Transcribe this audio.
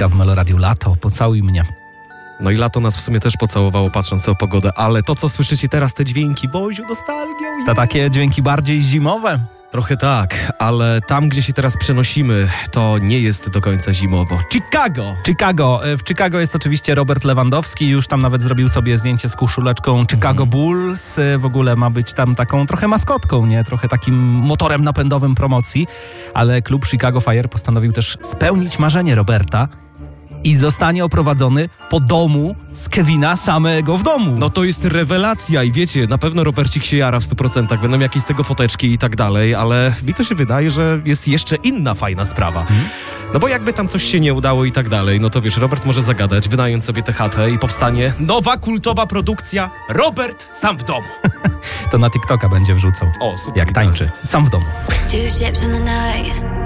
Kwiatkowska w Meloradiu Lato, pocałuj mnie. No i lato nas w sumie też pocałowało, patrząc na pogodę, ale to, co słyszycie teraz, te dźwięki, Boziu, nostalgią. To takie dźwięki bardziej zimowe. Trochę tak, ale tam, gdzie się teraz przenosimy, to nie jest do końca zimowo. Chicago! W Chicago jest oczywiście Robert Lewandowski, już tam nawet zrobił sobie zdjęcie z koszuleczką Chicago Bulls. W ogóle ma być tam taką trochę maskotką, nie? Trochę takim motorem napędowym promocji, ale klub Chicago Fire postanowił też spełnić marzenie Roberta i zostanie oprowadzony po domu z Kevina samego w domu. No to jest rewelacja i wiecie, na pewno Robercik się jara w 100%, będą jakieś z tego foteczki i tak dalej, ale mi to się wydaje, że jest jeszcze inna fajna sprawa. No bo jakby tam coś się nie udało i tak dalej, no to wiesz, Robert może zagadać, wynająć sobie tę chatę i powstanie nowa kultowa produkcja Robert sam w domu. To na TikToka będzie wrzucał. O, super. Jak tańczy. Sam w domu. Two ships in the night.